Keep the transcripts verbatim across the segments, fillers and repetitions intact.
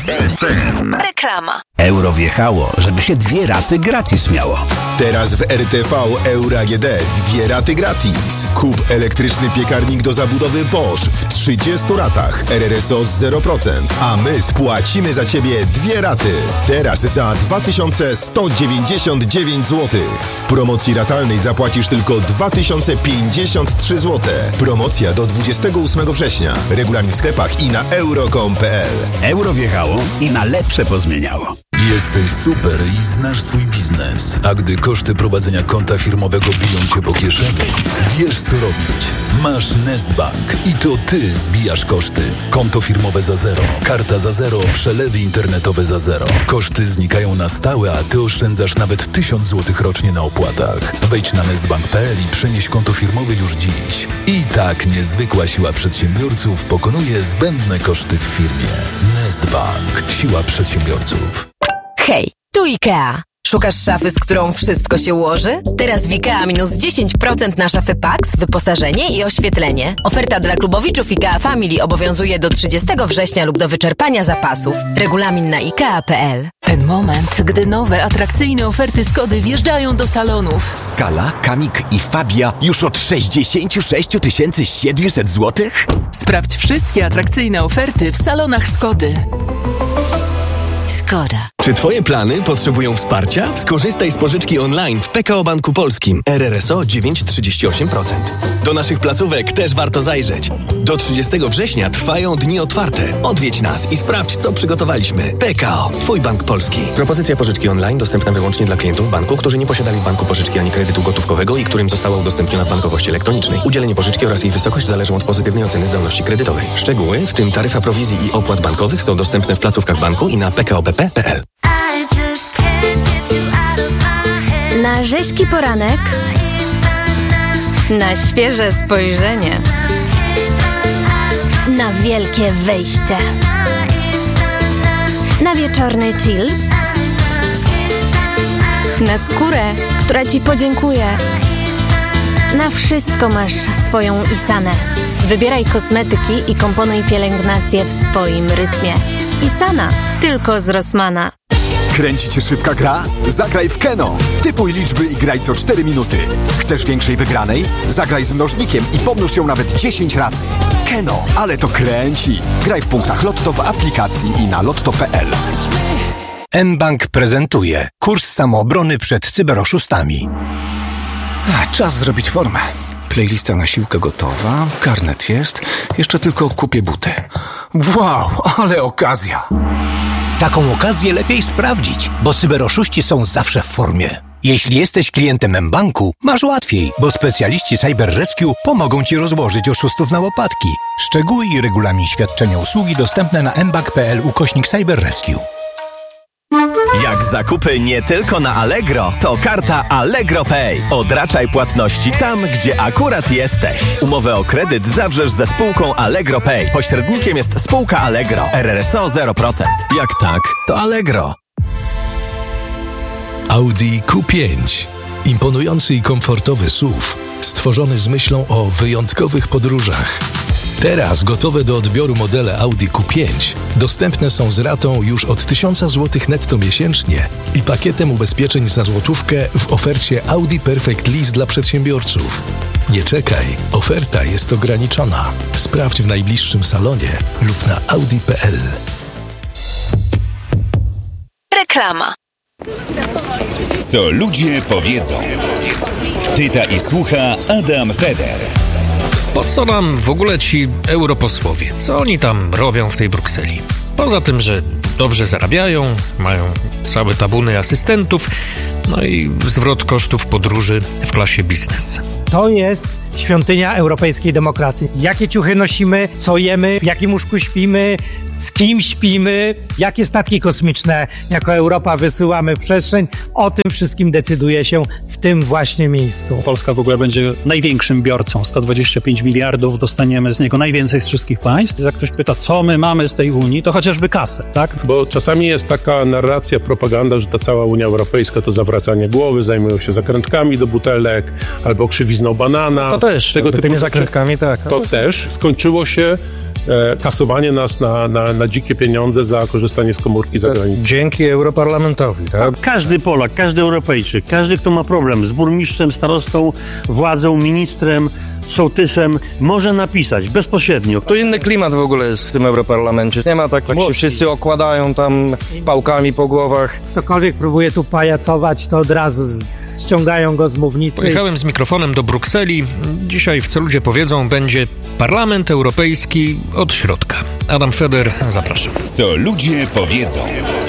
F M. Reklama. Euro wjechało, żeby się dwie raty gratis miało. Teraz w R T V Euro A G D dwie raty gratis. Kup elektryczny piekarnik do zabudowy Bosch w trzydziestu ratach. R R S O z zero procent. A my spłacimy za Ciebie dwie raty. Teraz za dwa tysiące sto dziewięćdziesiąt dziewięć złotych. W promocji ratalnej zapłacisz tylko dwa tysiące pięćdziesiąt trzy złote. Promocja do dwudziestego ósmego września. Regulamin w sklepach i na euro kropka com kropka p l. Euro wjechało i na lepsze pozmieniało. Jesteś super i znasz swój biznes, a gdy koszty prowadzenia konta firmowego biją Cię po kieszeni, wiesz co robić. Masz Nestbank i to Ty zbijasz koszty. Konto firmowe za zero, karta za zero, przelewy internetowe za zero. Koszty znikają na stałe, a Ty oszczędzasz nawet tysiąc złotych rocznie na opłatach. Wejdź na nestbank kropka p l i przenieś konto firmowe już dziś. I tak niezwykła siła przedsiębiorców pokonuje zbędne koszty w firmie. Nestbank. Siła przedsiębiorców. Hej, tu IKEA. Szukasz szafy, z którą wszystko się ułoży? Teraz w IKEA minus dziesięć procent na szafy Pax, wyposażenie i oświetlenie. Oferta dla klubowiczów IKEA Family obowiązuje do trzydziestego września lub do wyczerpania zapasów. Regulamin na ikea kropka p l. Ten moment, gdy nowe, atrakcyjne oferty Skody wjeżdżają do salonów. Skala, Kamik i Fabia już od sześćdziesiąt sześć tysięcy siedemset złotych? Sprawdź wszystkie atrakcyjne oferty w salonach Skody. Skoda. Czy Twoje plany potrzebują wsparcia? Skorzystaj z pożyczki online w P K O Banku Polskim. R R S O dziewięć przecinek trzydzieści osiem procent. Do naszych placówek też warto zajrzeć. Do trzydziestego września trwają dni otwarte. Odwiedź nas i sprawdź, co przygotowaliśmy. P K O. Twój bank polski. Propozycja pożyczki online dostępna wyłącznie dla klientów banku, którzy nie posiadali w banku pożyczki ani kredytu gotówkowego i którym została udostępniona w bankowości elektronicznej. Udzielenie pożyczki oraz jej wysokość zależą od pozytywnej oceny zdolności kredytowej. Szczegóły, w tym taryfa prowizji i opłat bankowych, są dostępne w placówkach banku i na p k o b p kropka p l. Na rzeźki poranek, na świeże spojrzenie, na wielkie wejście, na wieczorny chill, na skórę, która Ci podziękuje. Na wszystko masz swoją Isanę. Wybieraj kosmetyki i komponuj pielęgnację w swoim rytmie. Isana, tylko z Rossmana. Kręci Cię szybka gra? Zagraj w Keno. Typuj liczby i graj co cztery minuty. Chcesz większej wygranej? Zagraj z mnożnikiem i pomnóż ją nawet dziesięć razy. Keno, ale to kręci. Graj w punktach Lotto w aplikacji i na lotto kropka p l. mBank prezentuje kurs samoobrony przed cyberoszustami. A, czas zrobić formę. Playlista na siłkę gotowa, karnet jest, jeszcze tylko kupię buty. Wow, ale okazja! Taką okazję lepiej sprawdzić, bo cyberoszuści są zawsze w formie. Jeśli jesteś klientem mBanku, masz łatwiej, bo specjaliści Cyber Rescue pomogą Ci rozłożyć oszustów na łopatki. Szczegóły i regulamin świadczenia usługi dostępne na mbank kropka p l ukośnik Cyber Rescue. Jak zakupy nie tylko na Allegro, to karta Allegro Pay. Odraczaj płatności tam, gdzie akurat jesteś. Umowę o kredyt zawrzesz ze spółką Allegro Pay. Pośrednikiem jest spółka Allegro. R R S O zero procent. Jak tak, to Allegro. Audi Q pięć. Imponujący i komfortowy S U V, stworzony z myślą o wyjątkowych podróżach. Teraz gotowe do odbioru modele Audi Q pięć dostępne są z ratą już od tysiąc złotych netto miesięcznie i pakietem ubezpieczeń za złotówkę w ofercie Audi Perfect Lease dla przedsiębiorców. Nie czekaj, oferta jest ograniczona. Sprawdź w najbliższym salonie lub na audi kropka p l. Reklama. Co ludzie powiedzą. Pyta i słucha Adam Feder. Po co nam w ogóle ci europosłowie? Co oni tam robią w tej Brukseli? Poza tym, że dobrze zarabiają, mają całe tabuny asystentów, no i zwrot kosztów podróży w klasie biznes. To jest świątynia europejskiej demokracji. Jakie ciuchy nosimy, co jemy, w jakim łóżku śpimy, z kim śpimy, jakie statki kosmiczne jako Europa wysyłamy w przestrzeń. O tym wszystkim decyduje się w tym właśnie miejscu. Polska w ogóle będzie największym biorcą. sto dwadzieścia pięć miliardów, dostaniemy z niego najwięcej z wszystkich państw. Jak ktoś pyta, co my mamy z tej Unii, to chociażby kasę, tak? Bo czasami jest taka narracja, propaganda, że ta cała Unia Europejska to zawracanie głowy, zajmują się zakrętkami do butelek albo krzywizną banana. To też, tego typu tymi zakrętkami, tak. To też skończyło się e, kasowanie nas na, na, na dzikie pieniądze za korzystanie z komórki za granicą. Dzięki Europarlamentowi, tak? Każdy Polak, każdy Europejczyk, każdy, kto ma problem z burmistrzem, starostą, władzą, ministrem, sołtysem, może napisać bezpośrednio. To inny klimat w ogóle jest w tym Europarlamencie. Nie ma tak, tak się wszyscy okładają tam pałkami po głowach. Ktokolwiek próbuje tu pajacować, to od razu z- ściągają go z mównicy. Pojechałem z mikrofonem do Brukseli. Dzisiaj w Co ludzie powiedzą będzie Parlament Europejski od środka. Adam Feder, zapraszam. Co ludzie powiedzą.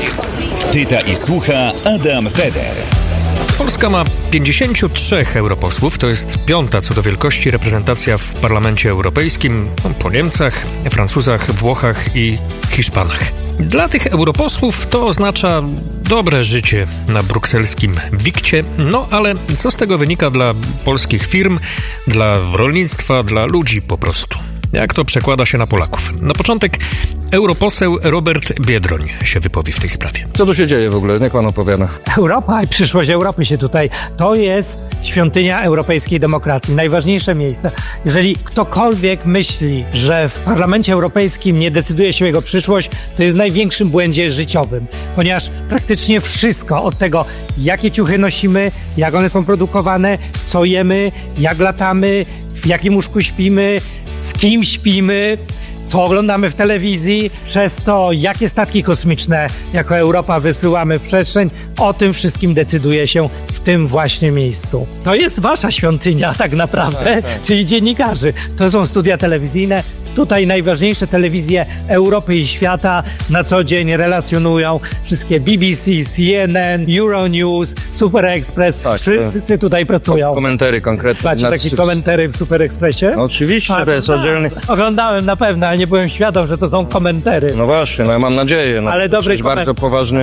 Pyta i słucha Adam Feder. Polska ma pięćdziesięciu trzech europosłów, to jest piąta co do wielkości reprezentacja w Parlamencie Europejskim, po Niemcach, Francuzach, Włochach i Hiszpanach. Dla tych europosłów to oznacza dobre życie na brukselskim wikcie, no ale co z tego wynika dla polskich firm, dla rolnictwa, dla ludzi po prostu? Jak to przekłada się na Polaków? Na początek europoseł Robert Biedroń się wypowie w tej sprawie. Co tu się dzieje w ogóle? Niech pan opowiada. Europa i przyszłość Europy się tutaj, to jest świątynia europejskiej demokracji, najważniejsze miejsce. Jeżeli ktokolwiek myśli, że w Parlamencie Europejskim nie decyduje się jego przyszłość, to jest w największym błędzie życiowym, ponieważ praktycznie wszystko od tego, jakie ciuchy nosimy, jak one są produkowane, co jemy, jak latamy, w jakim łóżku śpimy, z kim śpimy, co oglądamy w telewizji, przez to, jakie statki kosmiczne jako Europa wysyłamy w przestrzeń, o tym wszystkim decyduje się w tym właśnie miejscu. To jest wasza świątynia tak naprawdę, tak, tak. czyli dziennikarzy. To są studia telewizyjne. Tutaj najważniejsze telewizje Europy i świata na co dzień relacjonują wszystkie B B C, C N N, Euronews, Super Express. Tak, wszyscy tutaj pracują. Komentary konkretne. Macie takie komentary w Super Expressie? No oczywiście, A, to jest oddzielny. Oglądałem na pewno, ale nie byłem świadom, że to są komentary. No właśnie, no ja mam nadzieję. No, ale dobry koment... bardzo poważny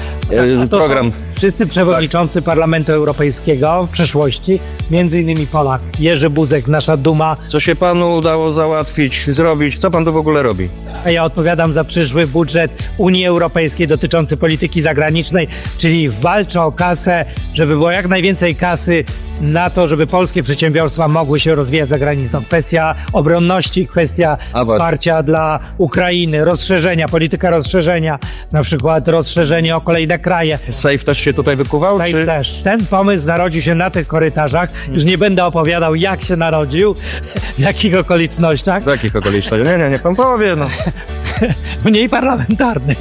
e, program. Wszyscy przewodniczący Parlamentu Europejskiego w przeszłości, między innymi Polak, Jerzy Buzek, nasza duma. Co się panu udało załatwić, zrobić? Co pan tu w ogóle robi? A ja odpowiadam za przyszły budżet Unii Europejskiej dotyczący polityki zagranicznej, czyli walczę o kasę, żeby było jak najwięcej kasy na to, żeby polskie przedsiębiorstwa mogły się rozwijać za granicą. Kwestia obronności, kwestia A, wsparcia dla Ukrainy, rozszerzenia, polityka rozszerzenia, na przykład rozszerzenie o kolejne kraje. Safe też się tutaj wykuwał? Safe czy? też. Ten pomysł narodził się na tych korytarzach. Już nie będę opowiadał, jak się narodził, w jakich okolicznościach. W jakich okolicznościach? Nie, nie, nie pan powie, no. Mniej parlamentarnych.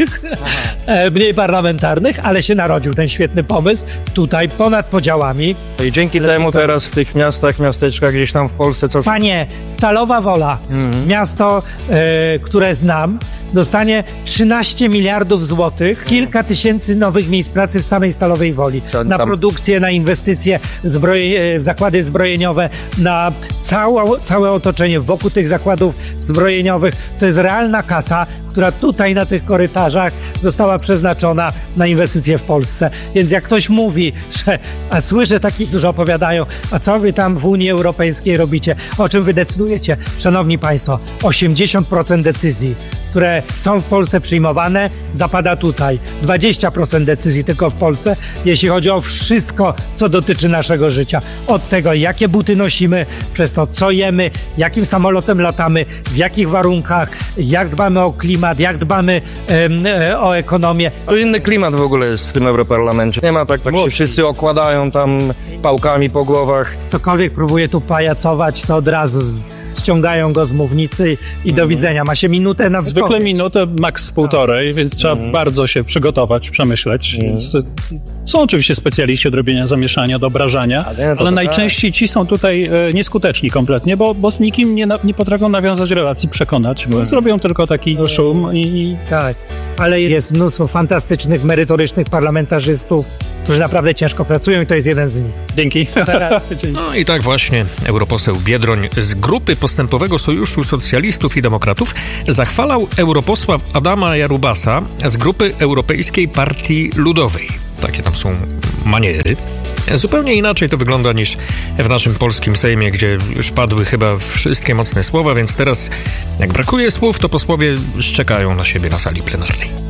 Mniej parlamentarnych, ale się narodził ten świetny pomysł tutaj ponad podziałami. I dzięki temu teraz w tych miastach, miasteczkach gdzieś tam w Polsce co... Panie, Stalowa Wola, mhm. miasto, e, które znam, dostanie trzynaście miliardów złotych, kilka tysięcy nowych miejsc pracy w samej Stalowej Woli. Na produkcję, na inwestycje, zbroje, zakłady zbrojeniowe, na całe, całe otoczenie wokół tych zakładów zbrojeniowych. To jest realna kasa, która tutaj na tych korytarzach została przeznaczona na inwestycje w Polsce. Więc jak ktoś mówi, że, a słyszę takich, którzy opowiadają, a co wy tam w Unii Europejskiej robicie, o czym wy decydujecie? Szanowni Państwo, osiemdziesiąt procent decyzji, które są w Polsce przyjmowane, zapada tutaj. dwadzieścia procent decyzji tylko w Polsce, jeśli chodzi o wszystko, co dotyczy naszego życia. Od tego, jakie buty nosimy, przez to, co jemy, jakim samolotem latamy, w jakich warunkach, jak dbamy o klimat, jak dbamy em, e, o ekonomię. To inny klimat w ogóle jest w tym Europarlamencie. Nie ma tak, tak się wszyscy okładają tam pałkami po głowach. Ktokolwiek próbuje tu pajacować, to od razu z- ściągają go z mównicy i do widzenia. Ma się minutę na Zwykle wypowiedź. minutę, maks półtorej, więc trzeba mm. bardzo się przygotować, przemyśleć. Mm. Więc są oczywiście specjaliści od robienia zamieszania, do obrażania, ale, ale najczęściej ci są tutaj e, nieskuteczni kompletnie, bo, bo z nikim nie, na, nie potrafią nawiązać relacji, przekonać. Mm. Zrobią tylko taki szum i... Tak, ale jest mnóstwo fantastycznych, merytorycznych parlamentarzystów, którzy naprawdę ciężko pracują i to jest jeden z nich. Dzięki. No i tak właśnie europoseł Biedroń z grupy Postępowego Sojuszu Socjalistów i Demokratów zachwalał europosła Adama Jarubasa z grupy Europejskiej Partii Ludowej. Takie tam są maniery. Zupełnie inaczej to wygląda niż w naszym polskim Sejmie, gdzie już padły chyba wszystkie mocne słowa, więc teraz jak brakuje słów, to posłowie szczekają na siebie na sali plenarnej.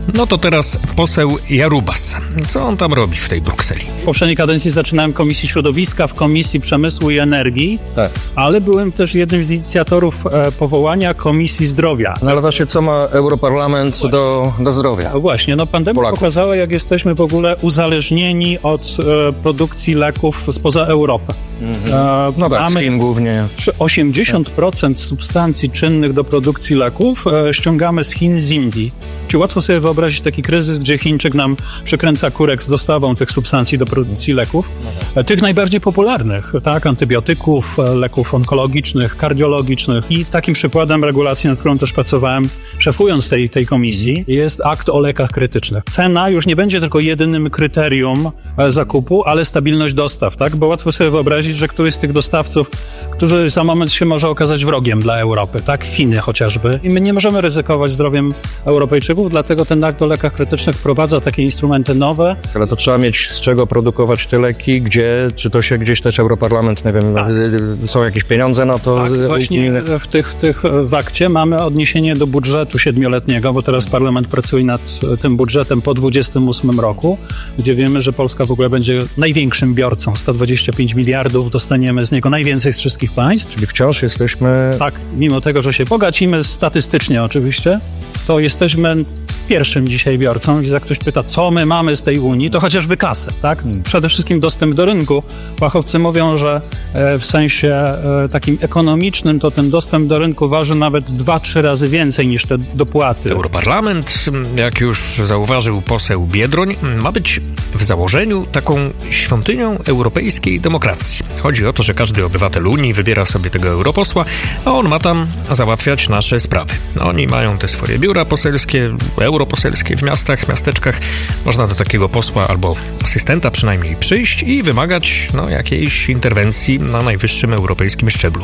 No to teraz poseł Jarubas. Co on tam robi w tej Brukseli? W poprzedniej kadencji zaczynałem Komisji Środowiska, w Komisji Przemysłu i Energii, tak. ale byłem też jednym z inicjatorów e, powołania Komisji Zdrowia. No ale właśnie co ma Europarlament do, do zdrowia? No właśnie, no pandemia Polaków. pokazała, jak jesteśmy w ogóle uzależnieni od e, produkcji leków spoza Europy. Mhm. E, no tak, z Chin głównie. osiemdziesiąt procent substancji czynnych do produkcji leków e, ściągamy z Chin, z Indii. Czy łatwo sobie wyobrazić taki kryzys, gdzie Chińczyk nam przekręca kurek z dostawą tych substancji do produkcji leków? Tych najbardziej popularnych, tak? Antybiotyków, leków onkologicznych, kardiologicznych. I takim przykładem regulacji, nad którą też pracowałem, szefując tej, tej komisji, jest akt o lekach krytycznych. Cena już nie będzie tylko jedynym kryterium zakupu, ale stabilność dostaw, tak? Bo łatwo sobie wyobrazić, że któryś z tych dostawców, który za moment się może okazać wrogiem dla Europy, tak? Chiny chociażby. I my nie możemy ryzykować zdrowiem Europejczyków, dlatego ten akt o lekach krytycznych wprowadza takie instrumenty nowe. Ale to trzeba mieć z czego produkować te leki, gdzie, czy to się gdzieś też Europarlament, nie wiem, tak. są jakieś pieniądze na to? Tak, właśnie w tych, tych w akcie mamy odniesienie do budżetu siedmioletniego, bo teraz Parlament pracuje nad tym budżetem po dwudziestym ósmym roku, gdzie wiemy, że Polska w ogóle będzie największym biorcą, sto dwadzieścia pięć miliardów, dostaniemy z niego najwięcej z wszystkich państw. Czyli wciąż jesteśmy... Tak, mimo tego, że się bogacimy statystycznie oczywiście, to jesteśmy pierwszym dzisiaj biorcą. I jak ktoś pyta, co my mamy z tej Unii, to chociażby kasę, tak? Przede wszystkim dostęp do rynku. Fachowcy mówią, że w sensie takim ekonomicznym to ten dostęp do rynku waży nawet dwa, trzy razy więcej niż te dopłaty. Europarlament, jak już zauważył poseł Biedroń, ma być w założeniu taką świątynią europejskiej demokracji. Chodzi o to, że każdy obywatel Unii wybiera sobie tego europosła, a on ma tam załatwiać nasze sprawy. Oni mają te swoje biura poselskie, europoselskie w miastach, miasteczkach. Można do takiego posła albo asystenta przynajmniej przyjść i wymagać no, jakiejś interwencji na najwyższym europejskim szczeblu.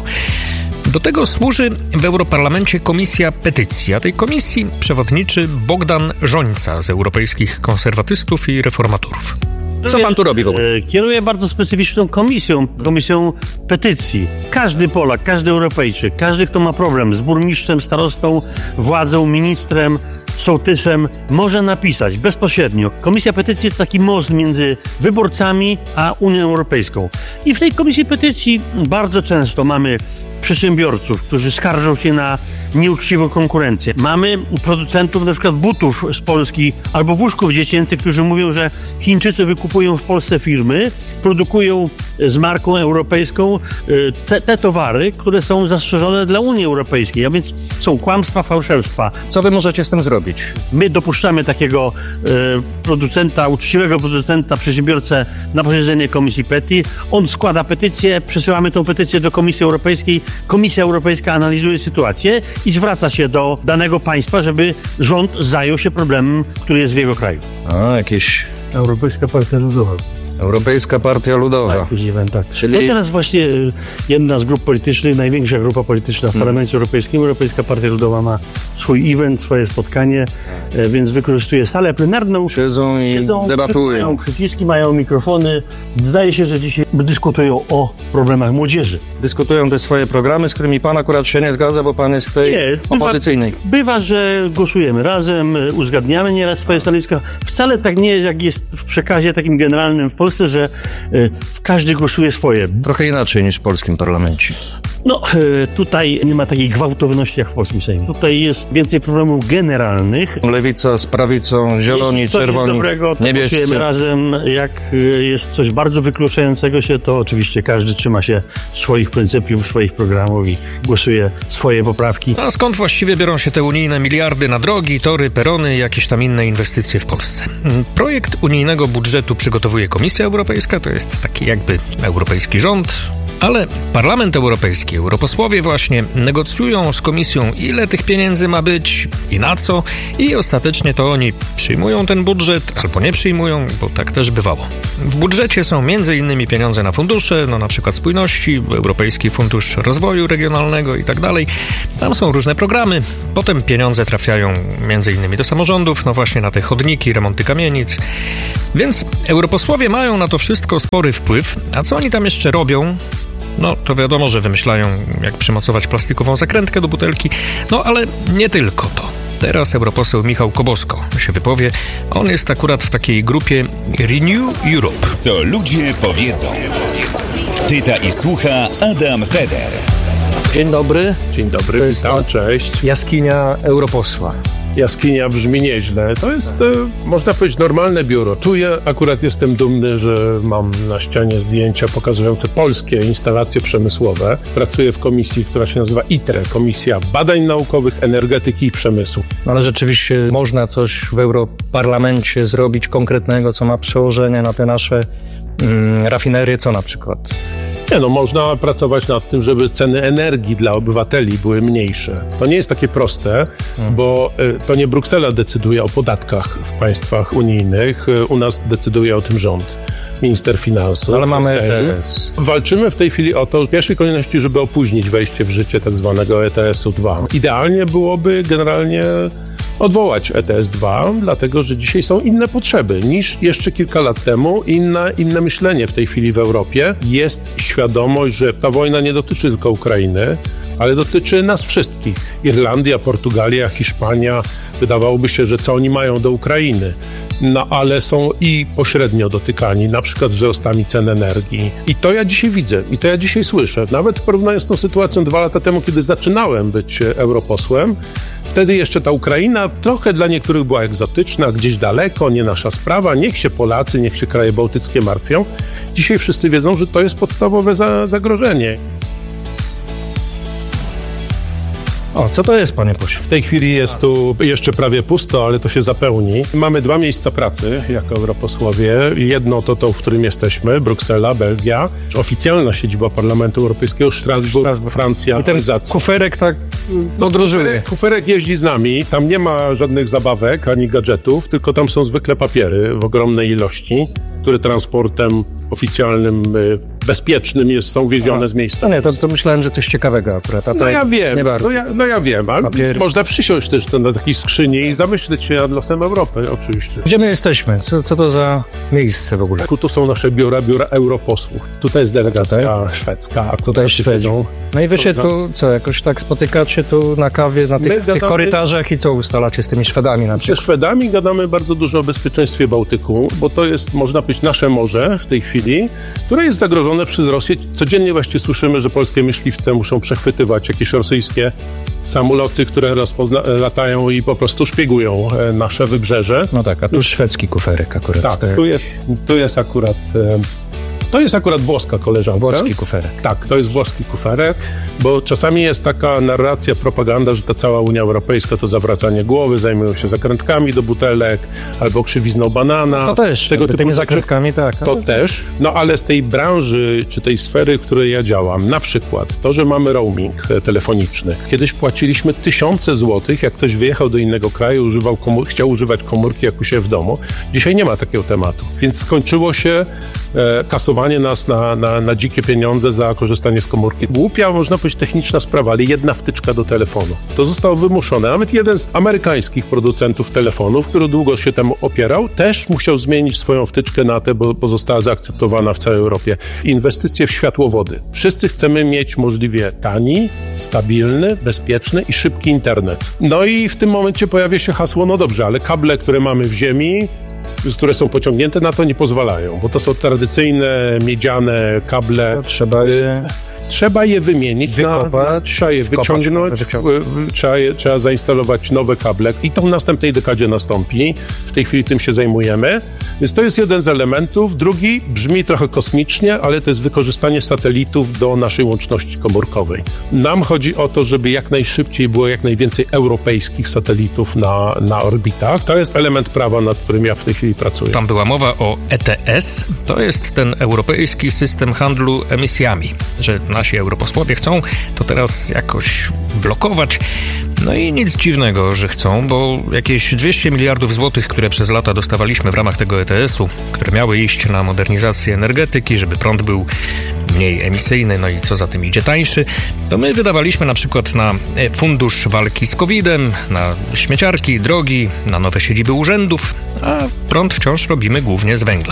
Do tego służy w Europarlamencie Komisja Petycji, a tej komisji przewodniczy Bogdan Żońca z Europejskich Konserwatystów i Reformatorów. Co pan tu robi w ogóle? Kieruję bardzo specyficzną komisją, komisją petycji. Każdy Polak, każdy Europejczyk, każdy, kto ma problem z burmistrzem, starostą, władzą, ministrem, sołtysem, może napisać bezpośrednio. Komisja petycji to taki most między wyborcami a Unią Europejską. I w tej komisji petycji bardzo często mamy przedsiębiorców, którzy skarżą się na nieuczciwą konkurencję. Mamy producentów na przykład butów z Polski albo wózków dziecięcych, którzy mówią, że Chińczycy wykupują w Polsce firmy, produkują z marką europejską te, te towary, które są zastrzeżone dla Unii Europejskiej, a więc są kłamstwa, fałszerstwa. Co wy możecie z tym zrobić? My dopuszczamy takiego e, producenta, uczciwego producenta, przedsiębiorcę na posiedzenie Komisji Peti. On składa petycję, przesyłamy tą petycję do Komisji Europejskiej. Komisja Europejska analizuje sytuację i zwraca się do danego państwa, żeby rząd zajął się problemem, który jest w jego kraju. A, jakieś... Europejska Partia Ludowa. Europejska Partia Ludowa. Tak, tak. Czyli... No teraz właśnie jedna z grup politycznych, największa grupa polityczna w hmm. Parlamencie Europejskim, Europejska Partia Ludowa ma swój event, swoje spotkanie, więc wykorzystuje salę plenarną. Siedzą i siedzą, debatują. Mają przyciski, mają mikrofony. Zdaje się, że dzisiaj dyskutują o problemach młodzieży. Dyskutują te swoje programy, z którymi pan akurat się nie zgadza, bo pan jest w tej nie, opozycyjnej. Bywa, bywa, że głosujemy razem, uzgadniamy nieraz swoje stanowiska. Wcale tak nie jest, jak jest w przekazie takim generalnym w Polsce, że y, każdy głosuje swoje. Trochę inaczej niż w polskim parlamencie. No, y, tutaj nie ma takiej gwałtowności jak w polskim Sejmie. Tutaj jest więcej problemów generalnych. Lewica z prawicą, zieloni, Jeśli coś czerwoni, jest dobrego, to niebiescy. Głosujemy razem. Jak y, jest coś bardzo wykluczającego się, to oczywiście każdy trzyma się swoich pryncypiów, swoich programów i głosuje swoje poprawki. A skąd właściwie biorą się te unijne miliardy na drogi, tory, perony i jakieś tam inne inwestycje w Polsce? Projekt unijnego budżetu przygotowuje Komisja Europejska, to jest taki jakby europejski rząd, ale Parlament Europejski, europosłowie właśnie negocjują z Komisją, ile tych pieniędzy ma być i na co, i ostatecznie to oni przyjmują ten budżet albo nie przyjmują, bo tak też bywało. W budżecie są między innymi pieniądze na fundusze, no na przykład spójności, Europejski Fundusz Rozwoju Regionalnego i tak dalej. Tam są różne programy, potem pieniądze trafiają między innymi do samorządów, no właśnie na te chodniki, remonty kamienic. Więc europosłowie mają na to wszystko spory wpływ, a co oni tam jeszcze robią? No, to wiadomo, że wymyślają, jak przymocować plastikową zakrętkę do butelki, no ale nie tylko to. Teraz europoseł Michał Kobosko się wypowie. On jest akurat w takiej grupie Renew Europe. Co ludzie powiedzą. Pyta i słucha Adam Feder. Dzień dobry. Dzień dobry, witam, cześć. Jaskinia europosła. Jaskinia brzmi nieźle. To jest, e, można powiedzieć, normalne biuro. Tu ja akurat jestem dumny, że mam na ścianie zdjęcia pokazujące polskie instalacje przemysłowe. Pracuję w komisji, która się nazywa I T R E, Komisja Badań Naukowych, Energetyki i Przemysłu. Ale rzeczywiście można coś w Europarlamencie zrobić konkretnego, co ma przełożenie na te nasze mm, rafinerie, co na przykład? Nie no, można pracować nad tym, żeby ceny energii dla obywateli były mniejsze. To nie jest takie proste, hmm. bo y, to nie Bruksela decyduje o podatkach w państwach unijnych. Y, u nas decyduje o tym rząd, minister finansów. Ale mamy E T S. Walczymy w tej chwili o to, w pierwszej kolejności, żeby opóźnić wejście w życie tak zwanego E T S u dwa. Idealnie byłoby generalnie odwołać E T S dwa, dlatego że dzisiaj są inne potrzeby niż jeszcze kilka lat temu. Inna, inne myślenie w tej chwili w Europie. Jest świadomość, że ta wojna nie dotyczy tylko Ukrainy, ale dotyczy nas wszystkich. Irlandia, Portugalia, Hiszpania. Wydawałoby się, że co oni mają do Ukrainy. No ale są i pośrednio dotykani, na przykład wzrostami cen energii. I to ja dzisiaj widzę, i to ja dzisiaj słyszę. Nawet w porównaniu z tą sytuacją dwa lata temu, kiedy zaczynałem być europosłem, wtedy jeszcze ta Ukraina trochę dla niektórych była egzotyczna, gdzieś daleko, nie nasza sprawa. Niech się Polacy, niech się kraje bałtyckie martwią. Dzisiaj wszyscy wiedzą, że to jest podstawowe za, zagrożenie. O, co to jest, panie pośle? W tej chwili jest tu jeszcze prawie pusto, ale to się zapełni. Mamy dwa miejsca pracy jako europosłowie. Jedno to to, w którym jesteśmy, Bruksela, Belgia. Oficjalna siedziba Parlamentu Europejskiego, Strasburg, Strasburg. Francja. I ten kuferek tak podróżuje. Kuferek, kuferek jeździ z nami. Tam nie ma żadnych zabawek ani gadżetów, tylko tam są zwykle papiery w ogromnej ilości, które transportem oficjalnym, bezpiecznym jest, są wiezione z miejsca. No nie, to, to myślałem, że coś ciekawego akurat. A to no ja wiem, nie bardzo. No ja, no ja wiem, ale Papier. Można przysiąść też na takiej skrzyni i zamyśleć się nad losem Europy, oczywiście. Gdzie my jesteśmy? Co, co to za miejsce w ogóle? Tu są nasze biura, biura europosłów. Tutaj jest delegacja tutaj? szwedzka. A tutaj Szwedzi. No i wy się tu, co, jakoś tak spotykacie tu na kawie, na tych, gadamy, tych korytarzach i co ustalacie z tymi Szwedami na przykład? Ze Szwedami gadamy bardzo dużo o bezpieczeństwie Bałtyku, bo to jest, można powiedzieć, nasze morze w tej chwili, które jest zagrożone przez Rosję. Codziennie właściwie słyszymy, że polskie myśliwce muszą przechwytywać jakieś rosyjskie samoloty, które rozpozna- latają i po prostu szpiegują nasze wybrzeże. No tak, a tu szwedzki kuferek akurat. Tak, tu jest, tu jest akurat... To jest akurat włoska koleżanka. Włoski kuferek. Tak, to jest włoski kuferek, bo czasami jest taka narracja, propaganda, że ta cała Unia Europejska to zawracanie głowy, zajmują się zakrętkami do butelek albo krzywizną banana. To też, tego typu tymi zakrętkami, tak. To też, no ale z tej branży, czy tej sfery, w której ja działam, na przykład to, że mamy roaming telefoniczny. Kiedyś płaciliśmy tysiące złotych, jak ktoś wyjechał do innego kraju, używał komór- chciał używać komórki jak u siebie w domu. Dzisiaj nie ma takiego tematu, więc skończyło się e, kasowanie nas na, na, na dzikie pieniądze za korzystanie z komórki. Głupia, można powiedzieć, techniczna sprawa, ale jedna wtyczka do telefonu. To zostało wymuszone. Nawet jeden z amerykańskich producentów telefonów, który długo się temu opierał, też musiał zmienić swoją wtyczkę na tę, bo, bo została zaakceptowana w całej Europie. Inwestycje w światłowody. Wszyscy chcemy mieć możliwie tani, stabilny, bezpieczny i szybki internet. No i w tym momencie pojawia się hasło, no dobrze, ale kable, które mamy w ziemi, które są pociągnięte, na to nie pozwalają, bo to są tradycyjne, miedziane kable. Trzeba je... Trzeba je wymienić, wykopać, trzeba je wyciągnąć, trzeba, je, trzeba zainstalować nowe kable i to w następnej dekadzie nastąpi. W tej chwili tym się zajmujemy. Więc to jest jeden z elementów. Drugi brzmi trochę kosmicznie, ale to jest wykorzystanie satelitów do naszej łączności komórkowej. Nam chodzi o to, żeby jak najszybciej było jak najwięcej europejskich satelitów na, na orbitach. To jest element prawa, nad którym ja w tej chwili pracuję. Tam była mowa o E T S. To jest ten europejski system handlu emisjami, że nasi europosłowie chcą to teraz jakoś blokować. No i nic dziwnego, że chcą, bo jakieś dwieście miliardów złotych, które przez lata dostawaliśmy w ramach tego E T S-u, które miały iść na modernizację energetyki, żeby prąd był mniej emisyjny, no i co za tym idzie, tańszy, to my wydawaliśmy na przykład na fundusz walki z kowidem, na śmieciarki, drogi, na nowe siedziby urzędów, a prąd wciąż robimy głównie z węgla.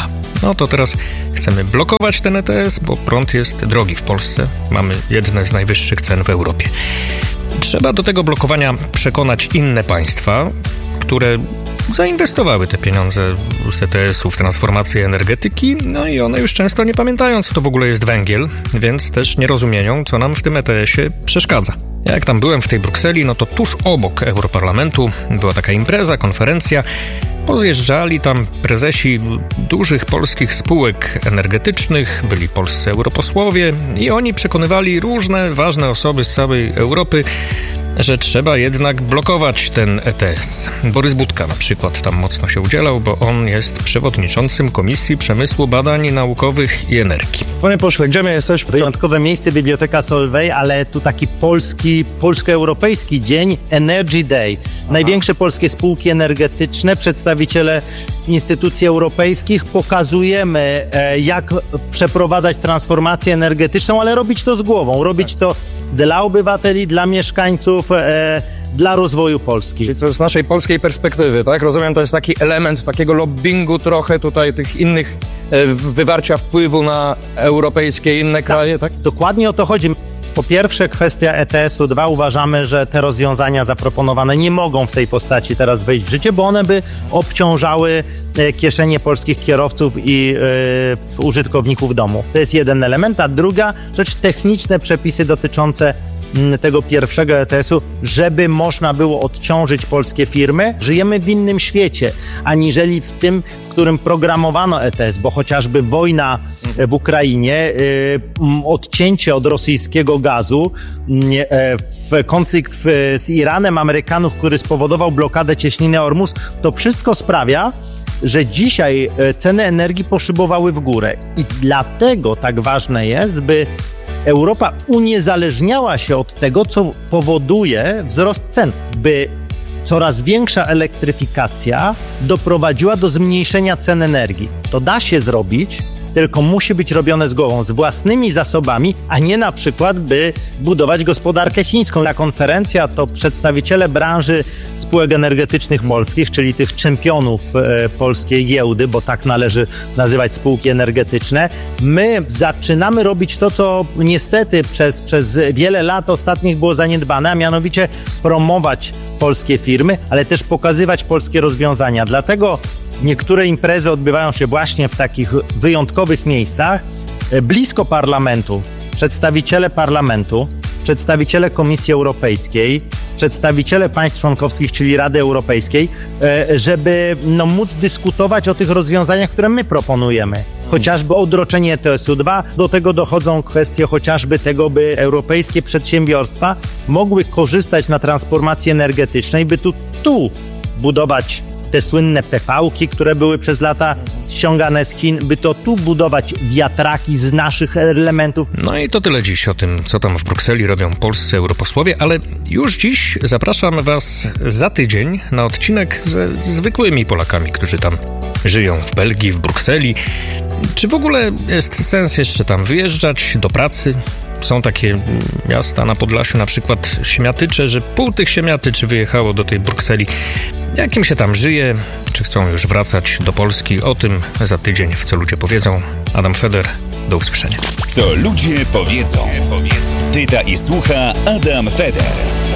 No to teraz chcemy blokować ten E T S, bo prąd jest drogi w Polsce. Mamy jedne z najwyższych cen w Europie. Trzeba do tego blokowania przekonać inne państwa, które zainwestowały te pieniądze z E T S-u w transformację energetyki, no i one już często nie pamiętają, co to w ogóle jest węgiel, więc też nie rozumieją, co nam w tym E T S-ie przeszkadza. Jak tam byłem w tej Brukseli, no to tuż obok Europarlamentu była taka impreza, konferencja. Pozjeżdżali tam prezesi dużych polskich spółek energetycznych, byli polscy europosłowie i oni przekonywali różne ważne osoby z całej Europy, że trzeba jednak blokować ten E T S. Borys Budka na przykład tam mocno się udzielał, bo on jest przewodniczącym Komisji Przemysłu, Badań Naukowych i Energii. Panie pośle, gdzie my jesteśmy? Wyjątkowe miejsce, Biblioteka Solvay, ale tu taki polski, polsko-europejski dzień, Energy Day. Największe polskie spółki energetyczne, przedstawiciele instytucji europejskich, pokazujemy, jak przeprowadzać transformację energetyczną, ale robić to z głową, robić to dla obywateli, dla mieszkańców, e, dla rozwoju Polski. Czyli co z naszej polskiej perspektywy, tak? Rozumiem, to jest taki element takiego lobbingu trochę tutaj tych innych, e, wywarcia wpływu na europejskie inne tak, kraje, tak? Dokładnie o to chodzi. Po pierwsze kwestia E T S-u, dwa, uważamy, że te rozwiązania zaproponowane nie mogą w tej postaci teraz wejść w życie, bo one by obciążały kieszenie polskich kierowców i y, użytkowników domu. To jest jeden element, a druga rzecz, techniczne przepisy dotyczące tego pierwszego E T S-u, żeby można było odciążyć polskie firmy. Żyjemy w innym świecie, aniżeli w tym, w którym programowano E T S, bo chociażby wojna w Ukrainie, y, odcięcie od rosyjskiego gazu, y, konflikt w, z Iranem Amerykanów, który spowodował blokadę cieśniny Ormus, to wszystko sprawia, że dzisiaj ceny energii poszybowały w górę. I dlatego tak ważne jest, by Europa uniezależniała się od tego, co powoduje wzrost cen, by coraz większa elektryfikacja doprowadziła do zmniejszenia cen energii. To da się zrobić, tylko musi być robione z głową, z własnymi zasobami, a nie na przykład, by budować gospodarkę chińską. Ta konferencja to przedstawiciele branży spółek energetycznych polskich, czyli tych czempionów e, polskiej giełdy, bo tak należy nazywać spółki energetyczne. My zaczynamy robić to, co niestety przez, przez wiele lat ostatnich było zaniedbane, a mianowicie promować polskie firmy, ale też pokazywać polskie rozwiązania. Dlatego niektóre imprezy odbywają się właśnie w takich wyjątkowych miejscach, blisko parlamentu. Przedstawiciele parlamentu, przedstawiciele Komisji Europejskiej, przedstawiciele państw członkowskich, czyli Rady Europejskiej, żeby no, móc dyskutować o tych rozwiązaniach, które my proponujemy. Chociażby odroczenie E T S-u dwa, do tego dochodzą kwestie chociażby tego, by europejskie przedsiębiorstwa mogły korzystać na transformacji energetycznej, by tu, tu budować te słynne P V-ki, które były przez lata ściągane z Chin, by to tu budować wiatraki z naszych elementów. No i to tyle dziś o tym, co tam w Brukseli robią polscy europosłowie, ale już dziś zapraszam Was za tydzień na odcinek ze zwykłymi Polakami, którzy tam żyją w Belgii, w Brukseli. Czy w ogóle jest sens jeszcze tam wyjeżdżać do pracy? Są takie miasta na Podlasiu, na przykład Siemiatycze, że pół tych Siemiatyczy wyjechało do tej Brukseli. Jak im się tam żyje? Czy chcą już wracać do Polski? O tym za tydzień w Co Ludzie Powiedzą. Adam Feder, do usłyszenia. Co ludzie powiedzą. Tyta i słucha Adam Feder.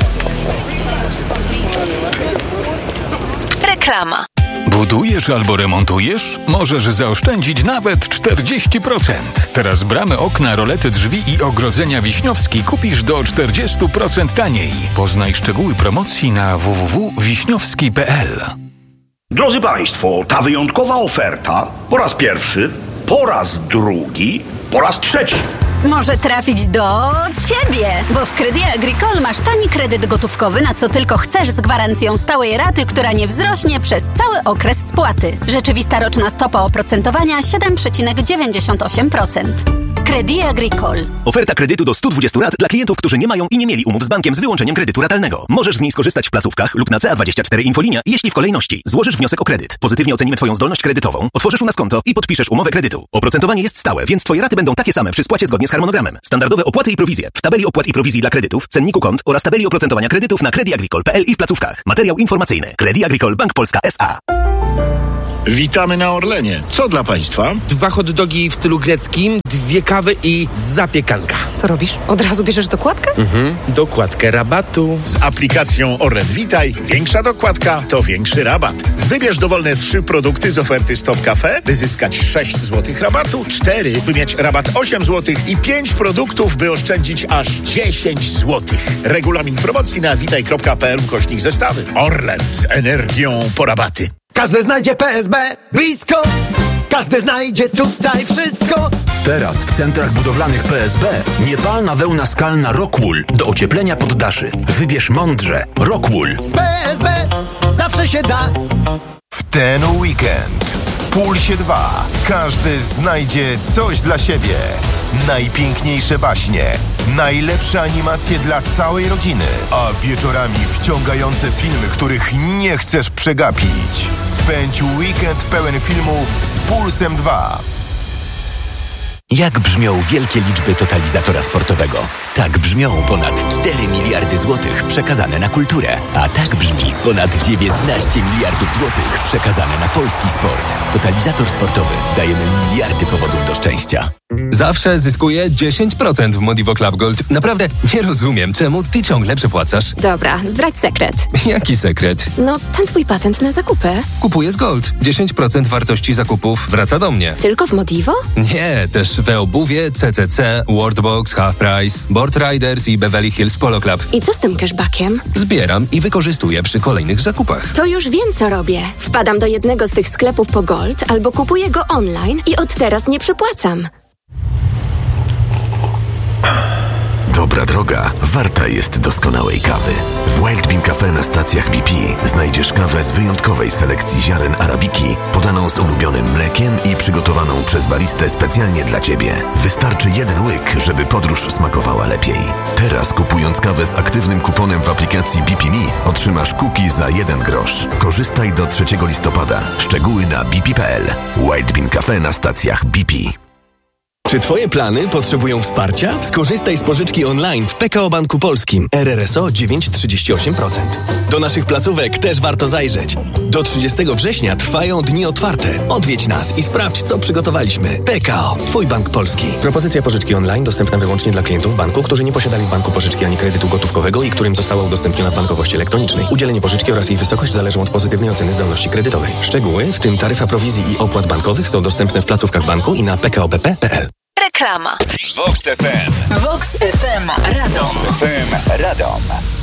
Reklama. Budujesz albo remontujesz? Możesz zaoszczędzić nawet czterdzieści procent. Teraz bramy, okna, rolety drzwi i ogrodzenia Wiśniowski kupisz do czterdzieści procent taniej. Poznaj szczegóły promocji na w w w kropka wiśniowski kropka p l. Drodzy Państwo, ta wyjątkowa oferta po raz pierwszy, po raz drugi, po raz trzeci. Może trafić do Ciebie, bo w Crédit Agricole masz tani kredyt gotówkowy na co tylko chcesz z gwarancją stałej raty, która nie wzrośnie przez cały okres spłaty. Rzeczywista roczna stopa oprocentowania siedem przecinek dziewięćdziesiąt osiem procent. Crédit Agricole. Oferta kredytu do stu dwudziestu rat dla klientów, którzy nie mają i nie mieli umów z bankiem z wyłączeniem kredytu ratalnego. Możesz z niej skorzystać w placówkach lub na C A dwadzieścia cztery Infolinia, jeśli w kolejności złożysz wniosek o kredyt, pozytywnie ocenimy Twoją zdolność kredytową, otworzysz u nas konto i podpiszesz umowę kredytu. Oprocentowanie jest stałe, więc Twoje raty będą takie same przy spłacie zgodnie z harmonogramem. Standardowe opłaty i prowizje w tabeli opłat i prowizji dla kredytów, cenniku kont oraz tabeli oprocentowania kredytów na creditagricole kropka p l i w placówkach. Materiał informacyjny. Crédit Agricole Bank Polska S A. Witamy na Orlenie. Co dla państwa? Dwa hot dogi w stylu greckim, dwie kawy i zapiekanka. Co robisz? Od razu bierzesz dokładkę? Mhm, dokładkę rabatu. Z aplikacją Orlen Witaj większa dokładka to większy rabat. Wybierz dowolne trzy produkty z oferty Stop Cafe, by zyskać sześć złotych rabatu, cztery, by mieć rabat osiem złotych i pięć produktów, by oszczędzić aż dziesięć złotych. Regulamin promocji na witaj kropka p l ukośnik zestawy. Orlen z energią po rabaty. Każdy znajdzie P S B blisko. Każdy znajdzie tutaj wszystko. Teraz w centrach budowlanych P S B niepalna wełna skalna Rockwool do ocieplenia poddaszy. Wybierz mądrze. Rockwool. Z P S B zawsze się da. W ten weekend w Pulsie dwa każdy znajdzie coś dla siebie. Najpiękniejsze baśnie, najlepsze animacje dla całej rodziny, a wieczorami wciągające filmy, których nie chcesz przegapić. Spędź weekend pełen filmów z Pulsem dwa. Jak brzmią wielkie liczby totalizatora sportowego? Tak brzmią ponad cztery miliardy złotych przekazane na kulturę. A tak brzmi ponad dziewiętnaście miliardów złotych przekazane na polski sport. Totalizator sportowy. Dajemy miliardy powodów do szczęścia. Zawsze zyskuję dziesięć procent w Modivo Club Gold. Naprawdę nie rozumiem, czemu ty ciągle przepłacasz. Dobra, zdradź sekret. Jaki sekret? No, ten twój patent na zakupy. Kupuję z Gold. dziesięć procent wartości zakupów wraca do mnie. Tylko w Modivo? Nie, też w e-obuwie, C C C, Worldbox, Half Price, Board Riders i Beverly Hills Polo Club. I co z tym cashbackiem? Zbieram i wykorzystuję przy kolejnych zakupach. To już wiem, co robię. Wpadam do jednego z tych sklepów po Gold albo kupuję go online i od teraz nie przepłacam. Dobra droga warta jest doskonałej kawy. W Wild Bean Cafe na stacjach B P znajdziesz kawę z wyjątkowej selekcji ziaren arabiki, podaną z ulubionym mlekiem i przygotowaną przez baristę specjalnie dla Ciebie. Wystarczy jeden łyk, żeby podróż smakowała lepiej. Teraz kupując kawę z aktywnym kuponem w aplikacji B P Me otrzymasz cookie za jeden grosz. Korzystaj do trzeciego listopada. Szczegóły na b p kropka p l. Wild Bean Cafe na stacjach B P. Czy Twoje plany potrzebują wsparcia? Skorzystaj z pożyczki online w P K O Banku Polskim. R R S O dziewięć przecinek trzydzieści osiem procent. Do naszych placówek też warto zajrzeć. Do trzydziestego września trwają dni otwarte. Odwiedź nas i sprawdź, co przygotowaliśmy. P K O. Twój bank polski. Propozycja pożyczki online dostępna wyłącznie dla klientów banku, którzy nie posiadali w banku pożyczki ani kredytu gotówkowego i którym została udostępniona w bankowości elektronicznej. Udzielenie pożyczki oraz jej wysokość zależą od pozytywnej oceny zdolności kredytowej. Szczegóły, w tym taryfa prowizji i opłat bankowych, są dostępne w placówkach banku i na p k o b p kropka p l. Reklama. Vox F M. Vox F M Radom. Vox F M Radom.